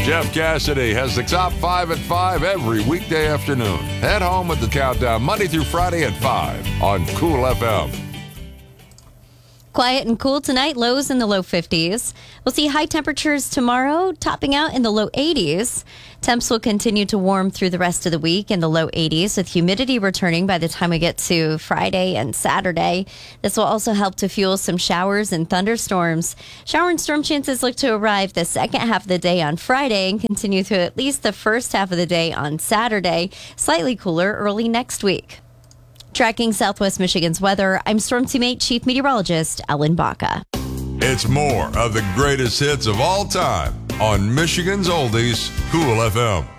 Jeff Cassidy has the top 5 at 5 every weekday afternoon. Head home with the countdown Monday through Friday at 5 on Cool FM. Quiet and cool tonight, lows in the low 50s. We'll see high temperatures tomorrow, topping out in the low 80s. Temps will continue to warm through the rest of the week in the low 80s, with humidity returning by the time we get to Friday and Saturday. This will also help to fuel some showers and thunderstorms. Shower and storm chances look to arrive the second half of the day on Friday and continue through at least the first half of the day on Saturday. Slightly cooler early next week. Tracking Southwest Michigan's weather, I'm Storm Teammate Chief Meteorologist Ellen Baca. It's more of the greatest hits of all time on Michigan's Oldies, Cool FM.